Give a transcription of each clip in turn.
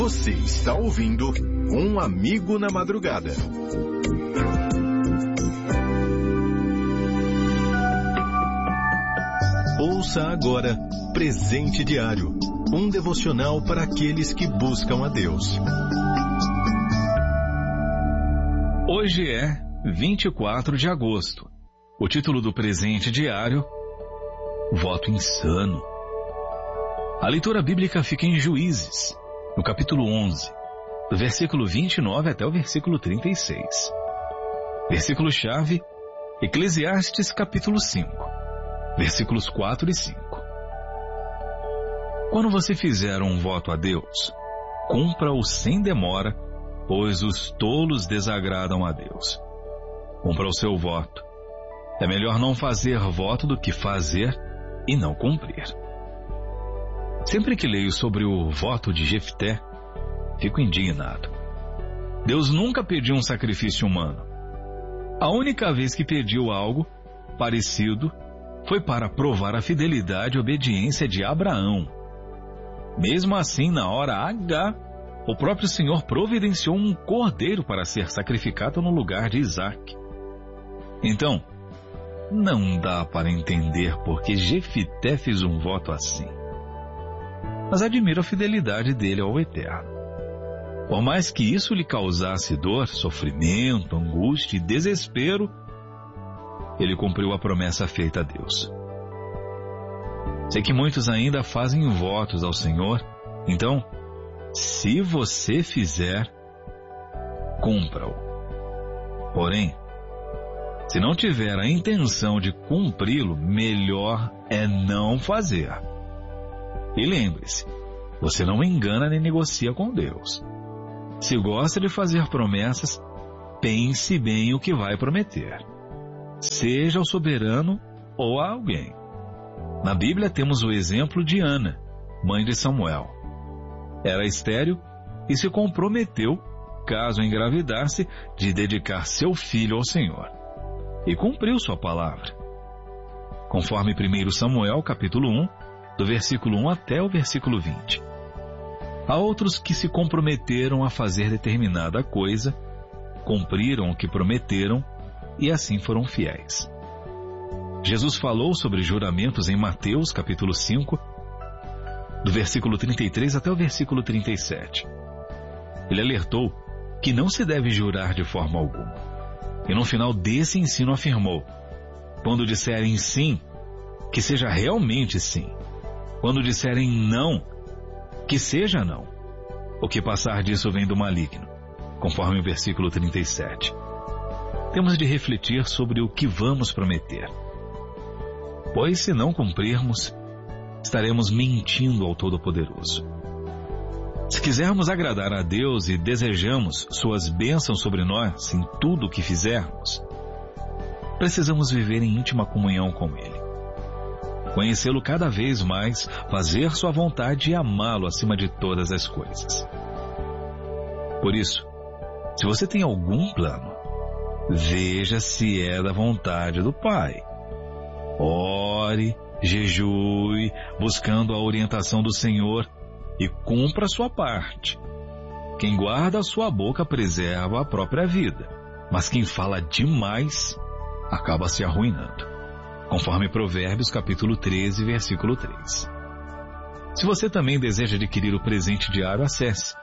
Você está ouvindo Um Amigo na Madrugada. Ouça agora Presente Diário, um devocional para aqueles que buscam a Deus. Hoje é 24 de agosto. O título do Presente Diário: Voto Insano. A leitura bíblica fica em Juízes, no capítulo 11, do versículo 29 até o versículo 36. Versículo-chave, Eclesiastes capítulo 5, versículos 4 e 5. Quando você fizer um voto a Deus, cumpra-o sem demora, pois os tolos desagradam a Deus. Cumpra o seu voto. É melhor não fazer voto do que fazer e não cumprir. Sempre que leio sobre o voto de Jefté, fico indignado. Deus nunca pediu um sacrifício humano. A única vez que pediu algo parecido foi para provar a fidelidade e obediência de Abraão. Mesmo assim, na hora H, o próprio Senhor providenciou um cordeiro para ser sacrificado no lugar de Isaque. Então, não dá para entender por que Jefté fez um voto assim. Mas admiro a fidelidade dele ao Eterno. Por mais que isso lhe causasse dor, sofrimento, angústia e desespero, ele cumpriu a promessa feita a Deus. Sei que muitos ainda fazem votos ao Senhor, então, se você fizer, cumpra-o. Porém, se não tiver a intenção de cumpri-lo, melhor é não fazer. E lembre-se, você não engana nem negocia com Deus. Se gosta de fazer promessas, pense bem o que vai prometer. Seja o soberano ou a alguém. Na Bíblia temos o exemplo de Ana, mãe de Samuel. Era estéril e se comprometeu, caso engravidasse, de dedicar seu filho ao Senhor. E cumpriu sua palavra. Conforme 1 Samuel, capítulo 1, do versículo 1 até o versículo 20. Há outros que se comprometeram a fazer determinada coisa, cumpriram o que prometeram e assim foram fiéis. Jesus falou sobre juramentos em Mateus, capítulo 5, do versículo 33 até o versículo 37. Ele alertou que não se deve jurar de forma alguma. E no final desse ensino afirmou: quando disserem sim, que seja realmente sim. Quando disserem não, que seja não. O que passar disso vem do maligno, conforme o versículo 37. Temos de refletir sobre o que vamos prometer. Pois se não cumprirmos, estaremos mentindo ao Todo-Poderoso. Se quisermos agradar a Deus e desejamos suas bênçãos sobre nós em tudo o que fizermos, precisamos viver em íntima comunhão com Ele. Conhecê-lo cada vez mais, fazer sua vontade e amá-lo acima de todas as coisas. Por isso, se você tem algum plano, veja se é da vontade do Pai. Ore, jejue, buscando a orientação do Senhor e cumpra a sua parte. Quem guarda a sua boca preserva a própria vida, mas quem fala demais acaba se arruinando. Conforme Provérbios capítulo 13, versículo 3. Se você também deseja adquirir o presente diário, acesse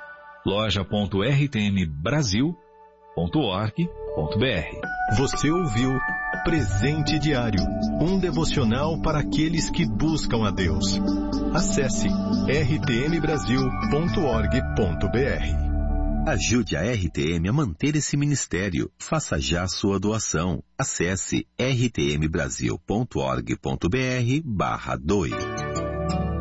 loja.rtmbrasil.org.br. Você ouviu Presente Diário, um devocional para aqueles que buscam a Deus. Acesse rtmbrasil.org.br. Ajude a RTM a manter esse ministério. Faça já sua doação. Acesse rtmbrasil.org.br/doe.